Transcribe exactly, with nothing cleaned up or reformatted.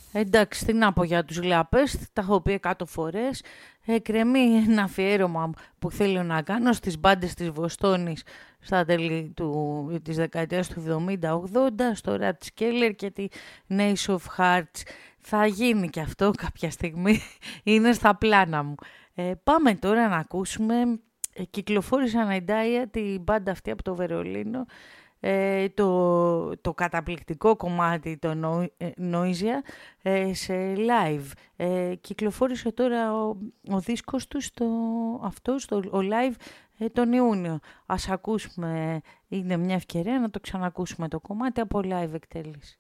Εντάξει, τι να πω για τους Λάπες, τα έχω πει εκατό φορές. Ε, κρεμεί ένα αφιέρωμα που θέλω να κάνω στις μπάντες της Βοστόνης στα τέλη του, της δεκαετίας του εβδομήντα ογδόντα, στο Rat Skeller και τη Ace of Hearts. Θα γίνει και αυτό κάποια στιγμή, είναι στα πλάνα μου. Ε, πάμε τώρα να ακούσουμε, ε, κυκλοφόρησαν η Ντάια, την μπάντα αυτή από το Βερολίνο, ε, το, το καταπληκτικό κομμάτι το Noisia ε, σε live. Ε, κυκλοφόρησε τώρα ο, ο δίσκος του στο, αυτό, στο, ο live ε, τον Ιούνιο. Ας ακούσουμε, είναι μια ευκαιρία να το ξανακούσουμε το κομμάτι από live εκτέλεση.